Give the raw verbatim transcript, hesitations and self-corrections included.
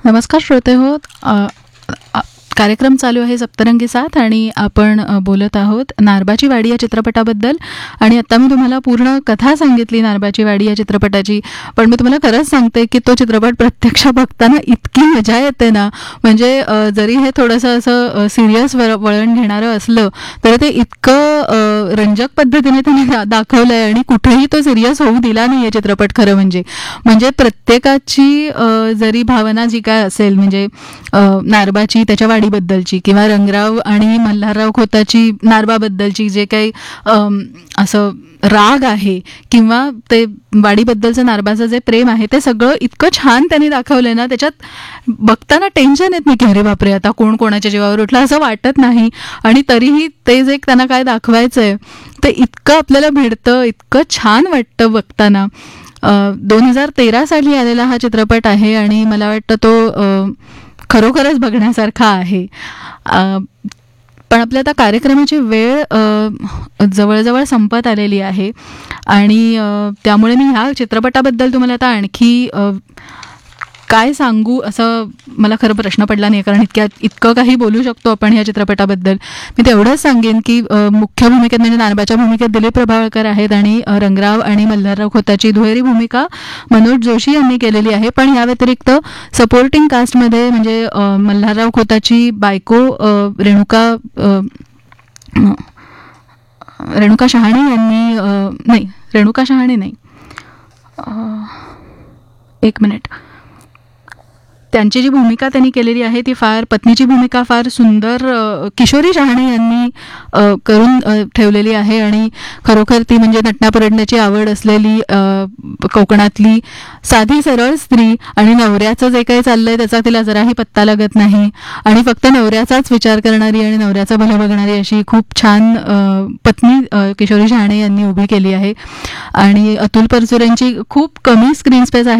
नमस्कार श्रोते हो. अ, अ, कार्यक्रम चालू आहे सप्तरंगी साथ आणि आपण अ, बोलत आहोत नारबाची वाडी या चित्रपटाबद्दल. आणि आता मी तुम्हाला पूर्ण कथा सांगितली नारबाची वाडी या चित्रपटाची, पण मी तुम्हाला खरंच सांगते की तो चित्रपट प्रत्यक्ष बघताना इतकी मजा येते ना, म्हणजे अ, जरी हे थोडंसं असं सिरियस वळण घेणारं असलं तर ते इतकं अ, रंजक पद्धतीने त्यांनी दा दाखवलं आहे आणि कुठेही तो सिरियस होऊ दिला नाही आहे चित्रपट. खरं म्हणजे म्हणजे प्रत्येकाची अ, जरी भावना जी काय असेल, म्हणजे अ, नारबाची त्याच्या वाडीबद्दलची किंवा रंगराव आणि मल्हारराव खोताची नारबाबद्दलची जे काही अम, असं राग आहे किंवा ते वाडीबद्दलचं नारबाचं जे प्रेम आहे ते सगळं इतकं छान त्यांनी दाखवलंय ना, त्याच्यात बघताना टेन्शन येत नाही की अरे बापरे आता कोण कोणाच्या जीवावर उठला असं वाटत नाही. आणि तरीही ते जे त्यांना काय दाखवायचंय ते इतकं आपल्याला भिडतं, इतकं छान वाटतं बघताना. दोन हजार तेरा साली आलेला हा चित्रपट आहे आणि मला वाटतं तो खरोखरच बघण्यासारखा आहे. पण आपल्या आता कार्यक्रमाची वेळ जवळजवळ संपत आलेली आहे आणि त्यामुळे मी ह्या चित्रपटाबद्दल तुम्हाला आता आणखी काय सांगू असं मला खरं प्रश्न पडला नाही, कारण इतक्या इतकं काही बोलू शकतो आपण ह्या चित्रपटाबद्दल. मी तेवढंच सांगेन की मुख्य भूमिकेत म्हणजे नारबाच्या भूमिकेत दिलीप प्रभावळकर आहेत आणि रंगराव आणि मल्हारराव खोताची दुहेरी भूमिका मनोज जोशी यांनी केलेली आहे. पण या व्यतिरिक्त सपोर्टिंग कास्टमध्ये म्हणजे मल्हारराव खोताची बायको रेणुका रेणुका शहाणे यांनी नाही रेणुका शहाणे नाही एक मिनिट त्यांची जी भूमिका त्यांनी केलेली आहे ती फार, पत्नीची भूमिका फार सुंदर किशोरी शहाणे यांनी करून ठेवलेली आहे. आणि खरोखर ती म्हणजे नटण्यापरडण्याची आवड असलेली कोकणातली साधी सरळ स्त्री आणि नवऱ्याचं जे काही चाललंय त्याचा तिला जराही पत्ता लागत नाही आणि फक्त नवऱ्याचाच विचार करणारी आणि नवऱ्याचं भलं बघणारी अशी खूप छान पत्नी किशोरी शहाणे यांनी उभी केली आहे. आणि अतुल परचुरेंची खूप कमी स्क्रीन स्पेस आहे